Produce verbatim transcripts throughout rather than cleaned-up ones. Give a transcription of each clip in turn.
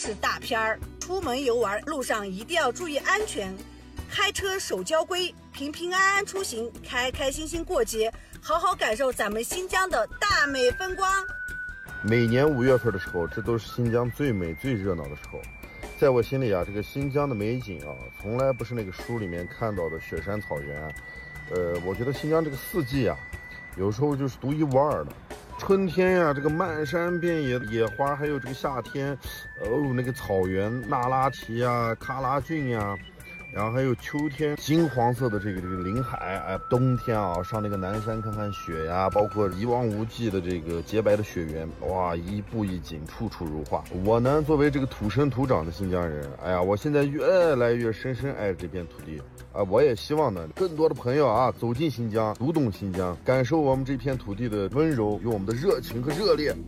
是大片儿。出门游玩路上一定要注意安全，开车守交规，平平安安出行，开开心心过节，好好感受咱们新疆的大美风光。 每年五月份的时候，这都是新疆最美最热闹的时候。在我心里啊，这个新疆的美景啊，从来不是那个书里面看到的雪山草原。呃，我觉得新疆这个四季啊，有时候就是独一无二的。春天呀、啊，这个漫山遍野野花，还有这个夏天，哦，那个草原那拉提啊、喀拉峻呀、啊。然后还有秋天金黄色的这个这个林海，哎，冬天啊上那个南山看看雪呀，包括一望无际的这个洁白的雪原，哇，一步一景，处处如画。我呢，作为这个土生土长的新疆人，哎呀，我现在越来越深深爱这片土地啊！我也希望呢，更多的朋友啊走进新疆，读懂新疆，感受我们这片土地的温柔，有我们的热情和热烈。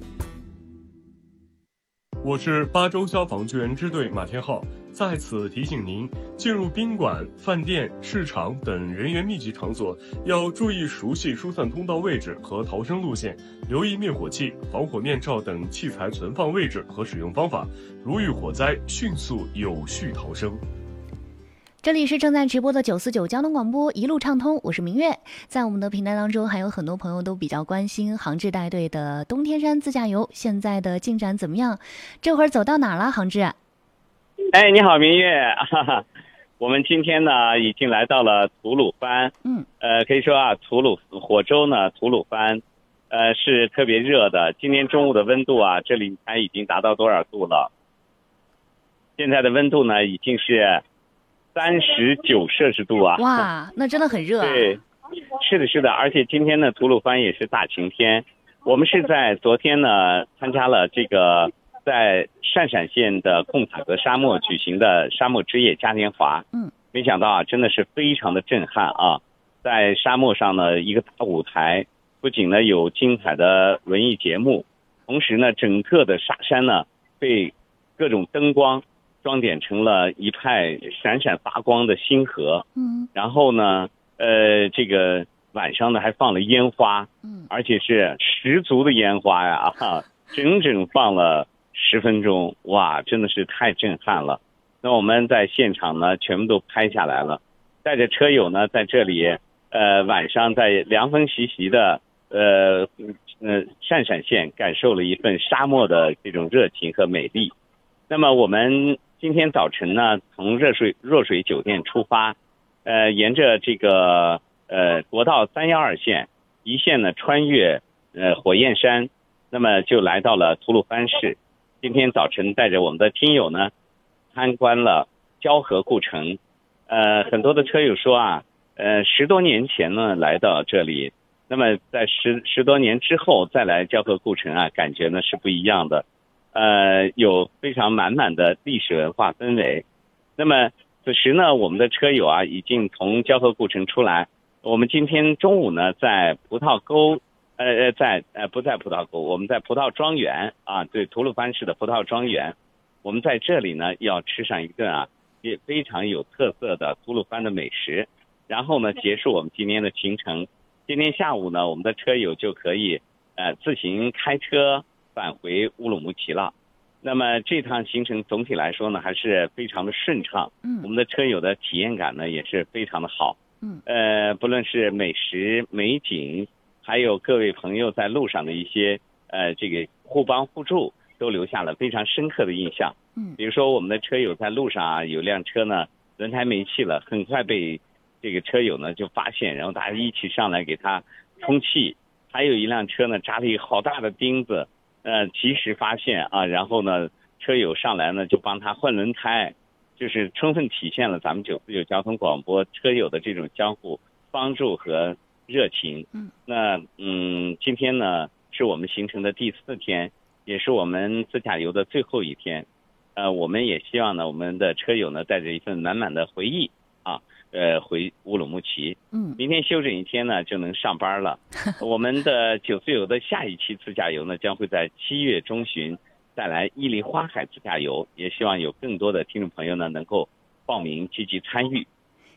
我是巴州消防救援支队马天浩，在此提醒您，进入宾馆、饭店、市场等人员密集场所，要注意熟悉疏散通道位置和逃生路线，留意灭火器、防火面罩等器材存放位置和使用方法，如遇火灾，迅速有序逃生。 这里是正在直播的九四九交通广播，一路畅通，我是明月。在我们的平台当中，还有很多朋友都比较关心杭志带队的东天山自驾游现在的进展怎么样？这会儿走到哪了，杭志？ 哎，你好，明月，哈哈，我们今天呢已经来到了吐鲁番， 嗯， 呃，可以说啊，吐鲁火州呢，吐鲁番，呃，是特别热的。今天中午的温度啊，这里才已经达到多少度了？现在的温度呢，已经是三十九摄氏度啊！ 哇，那真的很热啊！ 对，是的，是的，而且今天呢，吐鲁番也是大晴天。我们是在昨天呢参加了这个在鄯善县的贡塔格沙漠举行的沙漠之夜嘉年华。 嗯， 没想到啊，真的是非常的震撼啊！在沙漠上呢，一个大舞台，不仅呢有精彩的文艺节目，同时呢，整个的沙山呢被各种灯光装点成了一派闪闪发光的星河， 嗯， 然后呢，呃，这个晚上呢还放了烟花， 嗯， 而且是十足的烟花呀，哈，整整放了十分钟，哇，真的是太震撼了。那我们在现场呢，全部都拍下来了，带着车友呢在这里，呃，晚上在凉风习习的，呃，呃，鄯善县感受了一份沙漠的这种热情和美丽。那么我们今天早晨呢，从热水若水酒店出发，呃，沿着这个呃国道三幺二线一线呢，穿越呃火焰山，那么就来到了吐鲁番市。今天早晨带着我们的听友呢，参观了交河故城。呃，很多的车友说啊，呃，十多年前呢来到这里，那么在十十多年之后再来交河故城啊，感觉呢是不一样的。呃，有非常满满的历史文化氛围。那么此时呢，我们的车友啊已经从交河故城出来。我们今天中午呢，在葡萄沟，呃呃，在呃不在葡萄沟，我们在葡萄庄园啊，对，吐鲁番市的葡萄庄园。我们在这里呢，要吃上一顿啊，也非常有特色的吐鲁番的美食。然后呢，结束我们今天的行程。今天下午呢，我们的车友就可以呃自行开车返回乌鲁木齐了。那么这趟行程总体来说呢，还是非常的顺畅。 嗯， 我们的车友的体验感呢，也是非常的好。 嗯， 呃，不论是美食美景，还有各位朋友在路上的一些呃这个互帮互助，都留下了非常深刻的印象。 嗯， 比如说我们的车友在路上啊，有辆车呢轮胎没气了，很快被这个车友呢就发现，然后大家一起上来给他充气。还有一辆车呢扎了一个好大的钉子。呃，及时发现啊，然后呢，车友上来呢就帮他换轮胎，就是充分体现了咱们九四九交通广播车友的这种相互帮助和热情。 嗯， 那嗯，今天呢是我们行程的第四天，也是我们自驾游的最后一天。呃，我们也希望呢，我们的车友呢带着一份满满的回忆啊，呃，回乌鲁木齐。 嗯， 明天休整一天呢，就能上班了。我们的九四游的下一期自驾游呢，将会在七月中旬带来伊犁花海自驾游，也希望有更多的听众朋友呢能够报名积极参与。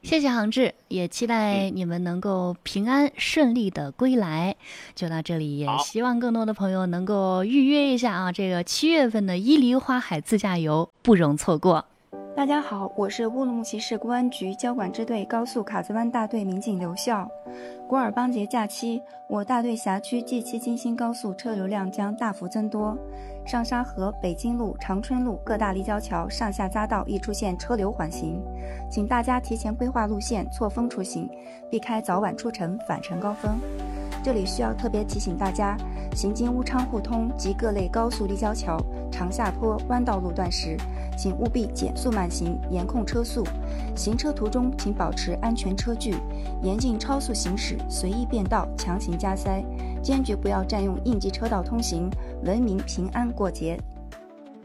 谢谢杭志，也期待你们能够平安顺利的归来。就到这里，也希望更多的朋友能够预约一下啊，这个七月份的伊犁花海自驾游不容错过。 大家好，我是乌鲁木齐市公安局交管支队高速卡子湾大队民警刘笑。古尔邦节假期，我大队辖区 G 七 京新高速车流量将大幅增多，上沙河、北京路、长春路各大立交桥上下匝道易出现车流缓行，请大家提前规划路线，错峰出行，避开早晚出城返程高峰。这里需要特别提醒大家，行经乌昌互通及各类高速立交桥、长下坡、弯道路段时，请务必减速慢行，严控车速。行车途中请保持安全车距，严禁超速行驶、随意变道、强行加塞，坚决不要占用应急车道通行，文明平安过节。